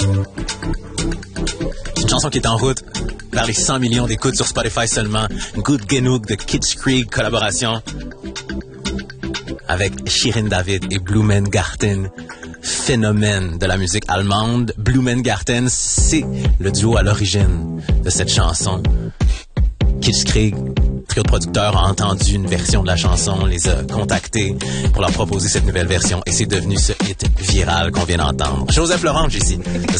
C'est une chanson qui est en route vers les 100 millions d'écoutes sur Spotify seulement. Good Genug de Kitschkrieg, collaboration avec Shirin David et Blumengarten. Phénomène de la musique allemande. Blumengarten, c'est le duo à l'origine de cette chanson. Kitschkrieg, trio de producteurs, a entendu une version de la chanson, les a contactés pour leur proposer cette nouvelle version et c'est devenu ce hit viral qu'on vient d'entendre. Joseph Lorange ici, de